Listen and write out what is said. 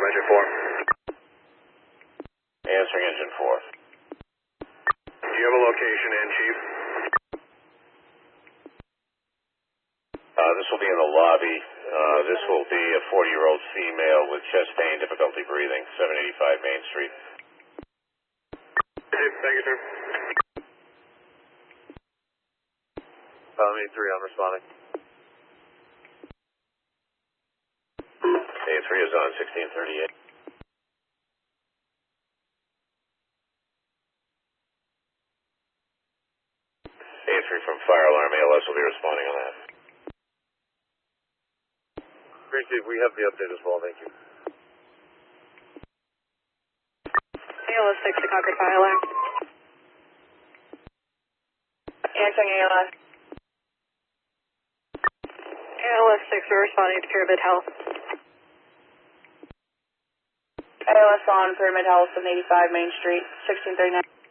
Engine 4. Answering Engine 4. Do you have a location in, Chief? This will be in the lobby. This will be a 40-year-old female with chest pain, difficulty breathing, 785 Main Street. Thank you, sir. 83, I'm responding. A3 is on 1638. A3 from Fire Alarm ALS will be responding on that. Great, Chief, we have the update as well, thank you. ALS 6 to Concord Fire Alarm. Answering ALS. ALS 6, we're responding to Pyramid Health. ALS on Pyramid Health, 85 Main Street, 1639.